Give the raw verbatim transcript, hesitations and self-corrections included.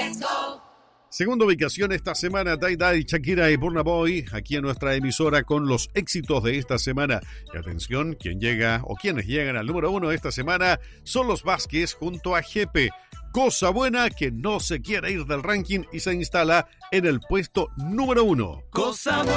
Segunda ubicación esta semana, Day Day, Shakira y Burna Boy, aquí en nuestra emisora con los éxitos de esta semana. Y atención, quien llega o quienes llegan al número uno de esta semana son los Vázquez junto a Jepe. Cosa buena que no se quiere ir del ranking y se instala en el puesto número uno. Cosa buena.